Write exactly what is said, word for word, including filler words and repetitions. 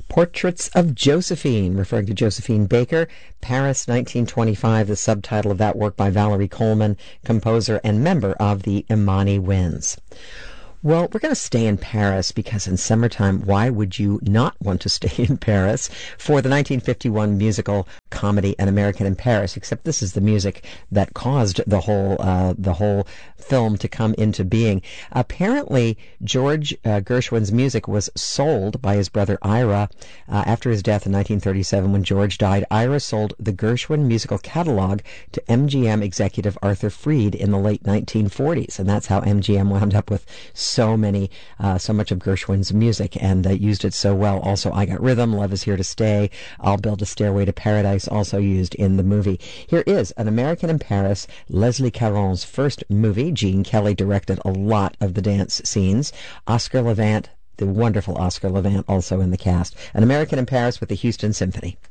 Portraits of Josephine, referring to Josephine Baker. Paris, nineteen twenty-five, the subtitle of that work by Valerie Coleman, composer and member of the Imani Winds. Well, we're going to stay in Paris because in summertime, why would you not want to stay in Paris for the nineteen fifty-one musical comedy An American in Paris? Except this is the music that caused the whole uh, the whole film to come into being. Apparently, George uh, Gershwin's music was sold by his brother Ira uh, after his death in nineteen thirty-seven. When George died, Ira sold the Gershwin musical catalog to M G M executive Arthur Freed in the late nineteen forties, and that's how M G M wound up with so many, uh, so much of Gershwin's music and uh, used it so well. Also, I Got Rhythm, Love Is Here to Stay, I'll Build a Stairway to Paradise, also used in the movie. Here is An American in Paris, Leslie Caron's first movie. Gene Kelly directed a lot of the dance scenes. Oscar Levant, the wonderful Oscar Levant, also in the cast. An American in Paris with the Houston Symphony.